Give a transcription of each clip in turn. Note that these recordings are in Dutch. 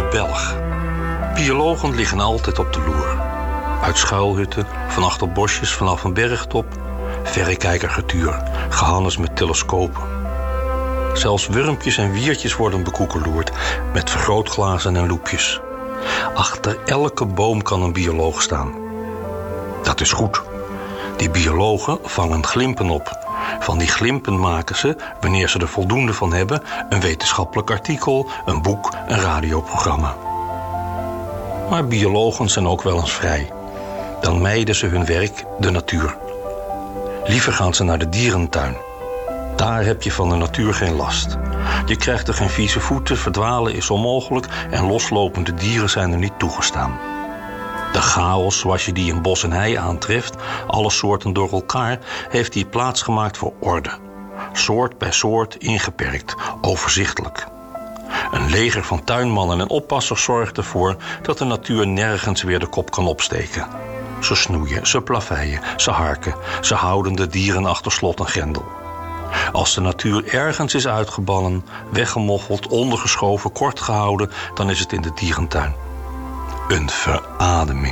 Belg. Biologen liggen altijd op de loer. Uit schuilhutten, van achter bosjes, vanaf een bergtop. Verrekijkergetuur, gehannes met telescopen. Zelfs wurmpjes en wiertjes worden bekoekeloerd met vergrootglazen en loepjes. Achter elke boom kan een bioloog staan. Dat is goed. Die biologen vangen glimpen op. Van die glimpen maken ze, wanneer ze er voldoende van hebben, een wetenschappelijk artikel, een boek, een radioprogramma. Maar biologen zijn ook wel eens vrij. Dan mijden ze hun werk, de natuur. Liever gaan ze naar de dierentuin. Daar heb je van de natuur geen last. Je krijgt er geen vieze voeten, verdwalen is onmogelijk en loslopende dieren zijn er niet toegestaan. De chaos zoals je die in bos en hei aantreft, alle soorten door elkaar, heeft hier plaats gemaakt voor orde. Soort bij soort ingeperkt, overzichtelijk. Een leger van tuinmannen en oppassers zorgt ervoor dat de natuur nergens weer de kop kan opsteken. Ze snoeien, ze plaveien, ze harken, ze houden de dieren achter slot en grendel. Als de natuur ergens is uitgebannen, weggemoffeld, ondergeschoven, kort gehouden, dan is het in de dierentuin. Een verademing.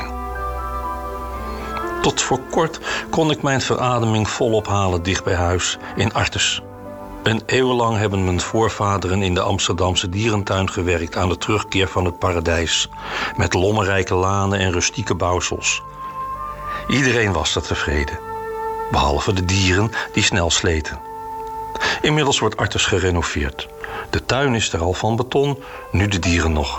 Tot voor kort kon ik mijn verademing volop halen dicht bij huis, in Artes. Een eeuw lang hebben mijn voorvaderen in de Amsterdamse dierentuin gewerkt aan de terugkeer van het paradijs, met lommerrijke lanen en rustieke bouwsels. Iedereen was er tevreden, behalve de dieren die snel sleten. Inmiddels wordt Artes gerenoveerd. De tuin is er al van beton, nu de dieren nog.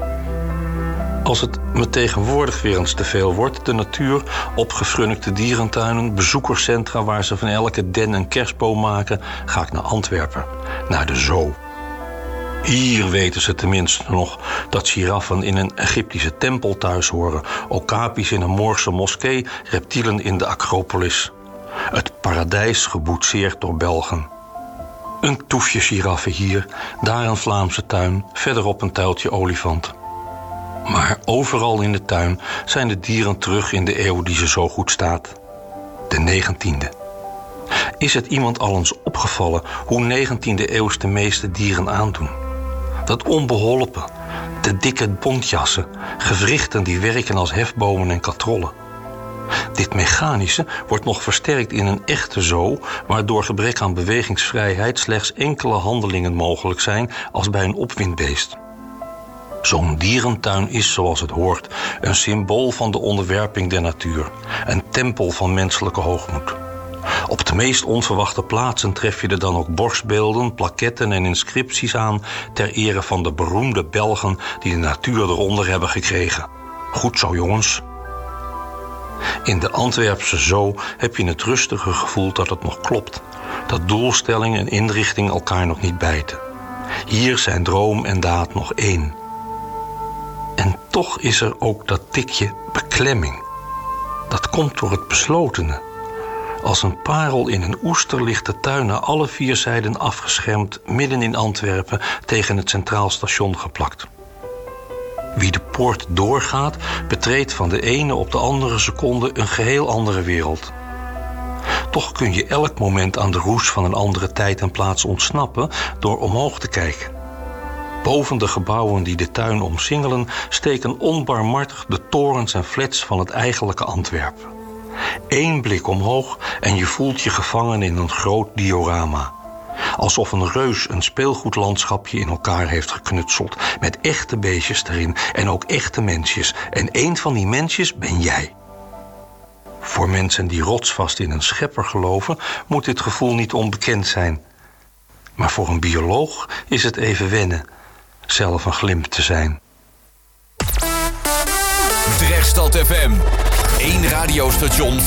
Als het me tegenwoordig weer eens te veel wordt, de natuur, opgefrunnikte dierentuinen, bezoekerscentra waar ze van elke den een kerstboom maken, ga ik naar Antwerpen, naar de zoo. Hier weten ze tenminste nog dat giraffen in een Egyptische tempel thuis horen, okapis in een Moorse moskee, reptielen in de Acropolis. Het paradijs geboetseerd door Belgen. Een toefje giraffen hier, daar een Vlaamse tuin, verderop een tuiltje olifant. Maar overal in de tuin zijn de dieren terug in de eeuw die ze zo goed staat. De 19e. Is het iemand al eens opgevallen hoe 19e eeuws de meeste dieren aandoen? Dat onbeholpen, de dikke bontjassen, gewrichten die werken als hefbomen en katrollen. Dit mechanische wordt nog versterkt in een echte zoo, waar door gebrek aan bewegingsvrijheid slechts enkele handelingen mogelijk zijn als bij een opwindbeest. Zo'n dierentuin is, zoals het hoort, een symbool van de onderwerping der natuur, een tempel van menselijke hoogmoed. Op de meest onverwachte plaatsen tref je er dan ook borstbeelden, plaketten en inscripties aan ter ere van de beroemde Belgen die de natuur eronder hebben gekregen. Goed zo, jongens. In de Antwerpse zoo heb je het rustige gevoel dat het nog klopt, dat doelstelling en inrichting elkaar nog niet bijten. Hier zijn droom en daad nog één. En toch is er ook dat tikje beklemming. Dat komt door het beslotene. Als een parel in een oester ligt de tuin naar alle 4 zijden afgeschermd, midden in Antwerpen, tegen het Centraal Station geplakt. Wie de poort doorgaat, betreedt van de ene op de andere seconde een geheel andere wereld. Toch kun je elk moment aan de roes van een andere tijd en plaats ontsnappen door omhoog te kijken. Boven de gebouwen die de tuin omsingelen steken onbarmhartig de torens en flats van het eigenlijke Antwerpen. 1 blik omhoog en je voelt je gevangen in een groot diorama. Alsof een reus een speelgoedlandschapje in elkaar heeft geknutseld, met echte beestjes erin en ook echte mensjes. En één van die mensjes ben jij. Voor mensen die rotsvast in een schepper geloven, moet dit gevoel niet onbekend zijn. Maar voor een bioloog is het even wennen zelf een glimp te zijn. Drechtstad FM, 1 radiostation